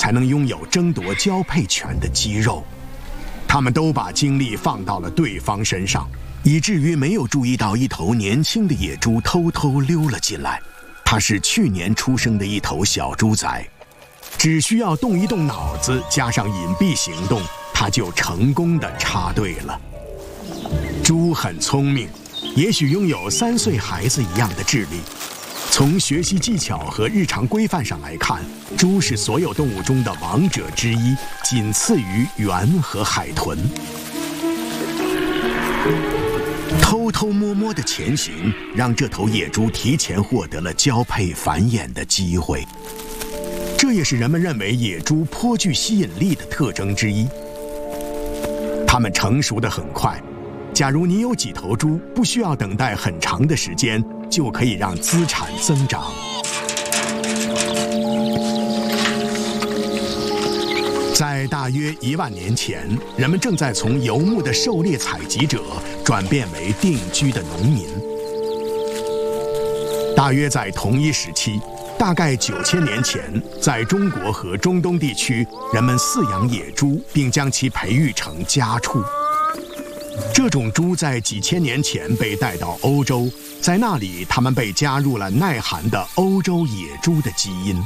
才能拥有争夺交配权的肌肉。他们都把精力放到了对方身上，以至于没有注意到一头年轻的野猪偷偷溜了进来。它是去年出生的一头小猪崽，只需要动一动脑子，加上隐蔽行动，它就成功地插队了。猪很聪明，也许拥有3岁孩子一样的智力。从学习技巧和日常规范上来看，猪是所有动物中的王者之一，仅次于猿和海豚。偷偷摸摸的前行，让这头野猪提前获得了交配繁衍的机会。这也是人们认为野猪颇具吸引力的特征之一。它们成熟得很快，假如你有几头猪，不需要等待很长的时间，就可以让资产增长。在大约1万年前，人们正在从游牧的狩猎采集者转变为定居的农民。大约在同一时期，大概9000年前，在中国和中东地区，人们饲养野猪，并将其培育成家畜。这种猪在几千年前被带到欧洲，在那里它们被加入了耐寒的欧洲野猪的基因。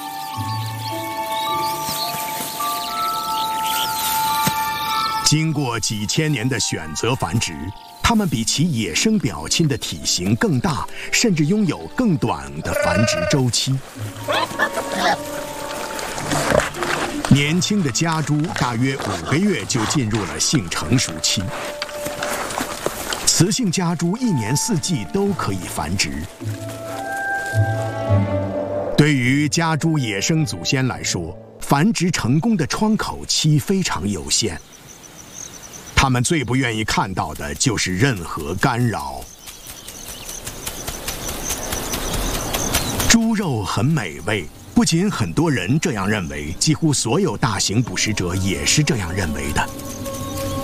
经过几千年的选择繁殖，它们比其野生表亲的体型更大，甚至拥有更短的繁殖周期。年轻的家猪大约5个月就进入了性成熟期。雌性家猪1年4季都可以繁殖。对于家猪野生祖先来说，繁殖成功的窗口期非常有限。他们最不愿意看到的就是任何干扰。猪肉很美味，不仅很多人这样认为，几乎所有大型捕食者也是这样认为的。